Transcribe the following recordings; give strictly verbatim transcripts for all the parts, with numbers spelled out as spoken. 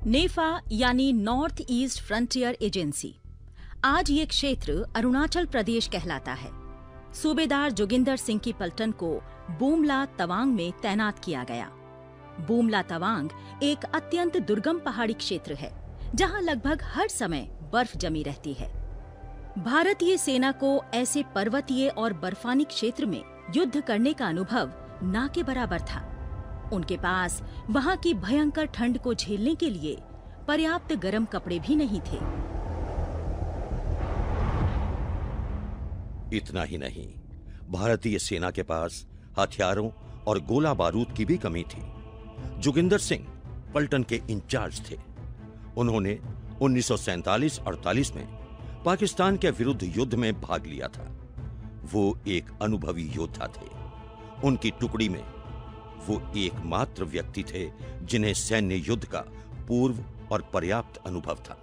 नेफा यानी north east frontier agency. आज ये क्षेत्र अरुणाचल प्रदेश कहलाता है। सूबेदार जोगिंदर सिंह की पलटन को बूमला तवांग में तैनात किया गया। बूमला तवांग एक अत्यंत दुर्गम पहाड़ी क्षेत्र है, जहां लगभग हर समय बर्फ जमी रहती है। भारतीय सेना को ऐसे पर्वतीय और बर्फानी क्षेत्र में युद्ध करने का अनुभव ना के बराबर था। उनके पास वहां की भयंकर ठंड को झेलने के लिए पर्याप्त गर्म कपड़े भी नहीं थे। इतना ही नहीं, भारतीय सेना के पास हथियारों और गोला बारूद की भी कमी थी। जोगिंदर सिंह पलटन के इंचार्ज थे। उन्होंने उन्नीस सौ सैंतालीस अड़तालीस में पाकिस्तान के विरुद्ध युद्ध में भाग लिया था। वो एक अनुभवी योद्धा थे। उनकी टुकड़ी में वो एकमात्र व्यक्ति थे जिन्हें सैन्य युद्ध का पूर्व और पर्याप्त अनुभव था।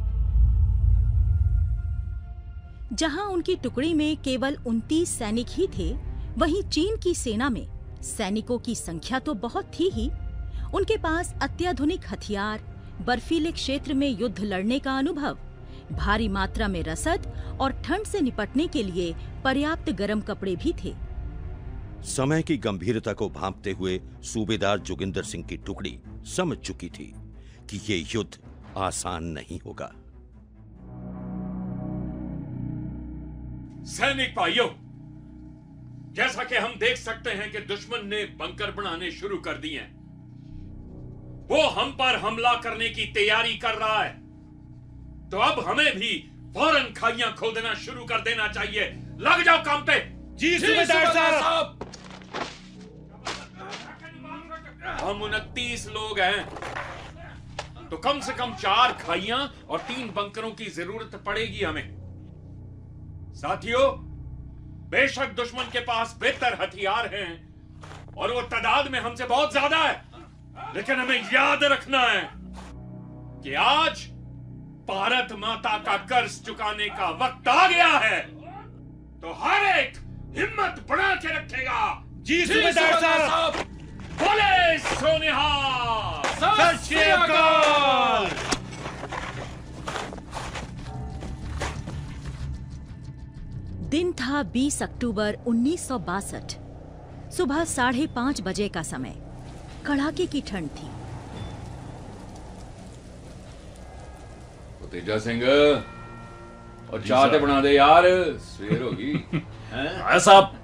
जहां उनकी टुकड़ी में केवल उनतीस सैनिक ही थे, वहीं चीन की सेना में सैनिकों की संख्या तो बहुत थी ही। उनके पास अत्याधुनिक हथियार, बर्फीले क्षेत्र में युद्ध लड़ने का अनुभव, भारी मात्रा में रसद और ठंड से निपटने के लिए पर्याप्त गर्म कपड़े भी थे। समय की गंभीरता को भांपते हुए सूबेदार जोगिंदर सिंह की टुकड़ी समझ चुकी थी कि ये युद्ध आसान नहीं होगा। सैनिक भाइयों, जैसा कि हम देख सकते हैं कि दुश्मन ने बंकर बनाने शुरू कर दिए हैं। वो हम पर हमला करने की तैयारी कर रहा है, तो अब हमें भी फौरन खाइयां खोदना शुरू कर देना चाहिए। लग जाओ काम पे। जी सूबेदार साहब। हम उनतीस लोग हैं, तो कम से कम चार खाइयां और तीन बंकरों की जरूरत पड़ेगी हमें। साथियों, बेशक दुश्मन के पास बेहतर हथियार हैं और वो तादाद में हमसे बहुत ज्यादा है, लेकिन हमें याद रखना है कि आज भारत माता का कर्ज चुकाने का वक्त आ गया है। तो हर एक हिम्मत बढ़ा के रखेगा। जी सूबेदार साहब। बोले सोनिहाल। सत श्री अकाल। दिन था बीस अक्टूबर उन्नीस सौ बासठ। सुबह साढ़े पांच बजे का समय। कड़ाके की ठंड थी। तेजा सिंह, और चाय ते बना दे यार, सवेर होगी। आया साहब।